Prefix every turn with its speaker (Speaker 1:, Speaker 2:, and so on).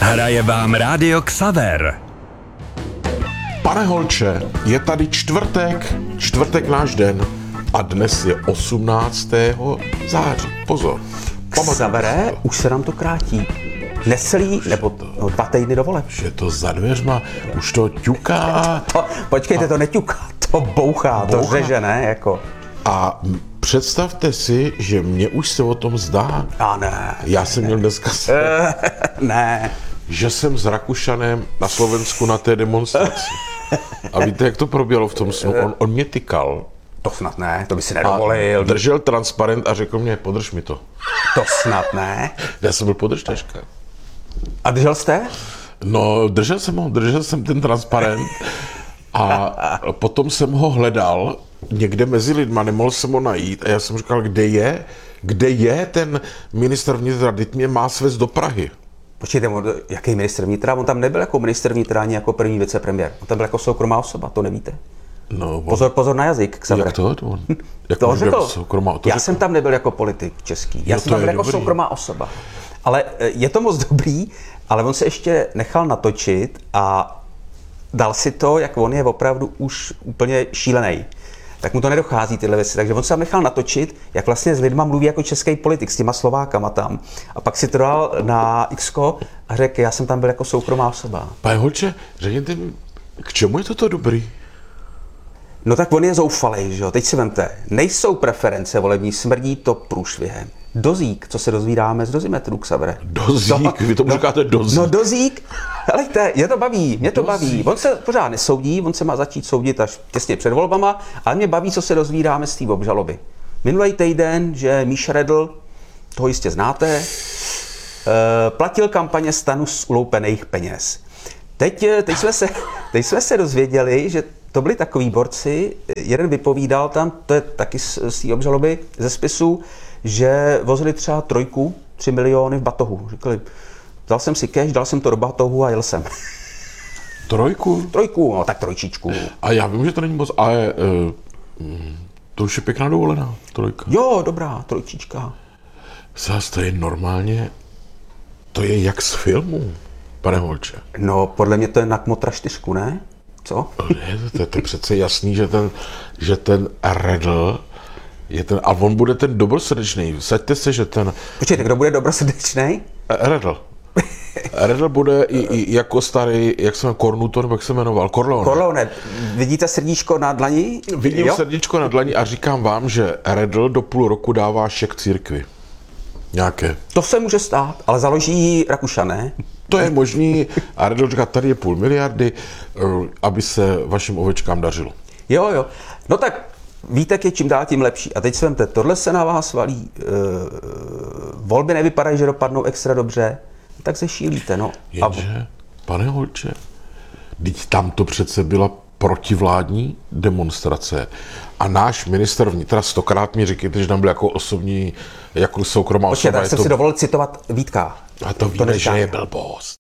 Speaker 1: Hraje vám Rádio Xaver.
Speaker 2: Pane Holče, je tady čtvrtek náš den a dnes je 18. září. Pozor.
Speaker 3: Xavere, už se nám to krátí. Necelý, nebo 2 týdny do voleb.
Speaker 2: Je to za dveřma, už to ťuká.
Speaker 3: Počkejte, to neťuká, to bouchá, to řeže, ne? Jako.
Speaker 2: A představte si, že mě už se o tom zdá.
Speaker 3: A ne.
Speaker 2: Já jsem měl dneska
Speaker 3: Ne.
Speaker 2: že jsem s Rakušanem na Slovensku na té demonstraci. A víte, jak to proběhlo v tom snu? On mě tykal.
Speaker 3: To snad ne, to by si nedovolil.
Speaker 2: Držel transparent a řekl mě, podrž mi to.
Speaker 3: To snad ne.
Speaker 2: Já jsem byl podržtaška.
Speaker 3: A držel jste?
Speaker 2: No, držel jsem ten transparent a potom jsem ho hledal někde mezi lidma, nemohl jsem ho najít a já jsem říkal, kde je ten ministr vnitra, teď mě má svést do Prahy.
Speaker 3: Počkejte, jaký ministr vnitra? On tam nebyl jako ministr vnitra, ani jako první vicepremiér. On tam byl jako soukromá osoba, to nevíte.
Speaker 2: No,
Speaker 3: Pozor na jazyk, Xavere.
Speaker 2: Jak to? Jak
Speaker 3: To řekl.
Speaker 2: soukromá,
Speaker 3: Já jsem tam nebyl jako politik český. Já jsem tam byl jako
Speaker 2: dobrý.
Speaker 3: soukromá osoba. Ale je to moc dobrý, ale on se ještě nechal natočit a dal si to, jak on je opravdu už úplně šílený. Tak mu to nedochází tyhle věci. Takže on se tam nechal natočit, jak vlastně s lidma mluví jako český politik, s těma Slovákama tam. A pak si to dal na Xko a řekl, já jsem tam byl jako soukromá osoba.
Speaker 2: Pane Holče, řekněte mi, k čemu je toto dobrý?
Speaker 3: No tak on je zoufalej, že jo? Teď si vemte, nejsou preference volební, smrdí to průšvihem. Dozík, co se dozvídáme z dozimetru, Xavere.
Speaker 2: Dozík? Vy tomu říkáte dozík?
Speaker 3: No dozík, helejte, mě to baví. On se pořád nesoudí, on se má začít soudit až těsně před volbama, ale mě baví, co se dozvídáme z té obžaloby. Minulý týden, že Míša Redl, toho jistě znáte, platil kampaně STANu z uloupených peněz. Teď jsme se dozvěděli, že to byli takový borci, jeden vypovídal tam, to je taky z té obžaloby, ze spisu, že vozili třeba 3 miliony v batohu. Říkali, dal jsem si cash, dal jsem to do batohu a jel jsem.
Speaker 2: 3?
Speaker 3: No tak 3.
Speaker 2: A já vím, že to není moc, ale to už je pěkná dovolená, 3.
Speaker 3: Jo, dobrá, 3.
Speaker 2: Zas to je normálně, to je jak z filmu, pane Holče.
Speaker 3: No, podle mě to je na Kmotra 4, ne? Co?
Speaker 2: Ne, to je přece jasný, že ten Redl je ten, a on bude ten dobrosrdečný. Vsaďte se, že ten...
Speaker 3: Počkejte, kdo bude dobrosrdečnej?
Speaker 2: Redl. Redl bude i jako starý, jak se jmenuje, Cornuto, nebo jak se jmenoval?
Speaker 3: Corleone. Vidíte srdíčko na dlani?
Speaker 2: Vidím
Speaker 3: Jo?
Speaker 2: srdíčko na dlani a říkám vám, že Redl do půl roku dává šek církvi. Nějaké.
Speaker 3: To se může stát, ale založí Rakušan, ne?
Speaker 2: To je možný. A Redl říká, tady je 500 miliardy, aby se vašim ovečkám dařilo.
Speaker 3: Jo. No tak Vítek je čím dál tím lepší. A teď si vemte, tohle se na vás valí. Volby nevypadají, že dopadnou extra dobře. Tak se šílíte, no.
Speaker 2: Jenže, pane Holče, teď tam to přece byla protivládní demonstrace a náš ministr vnitra 100krát mi říkejte, že tam byl jako osobní, jako soukromá osoba.
Speaker 3: Tak jsem si dovolil citovat Vítka.
Speaker 2: A to víme, že je blbost.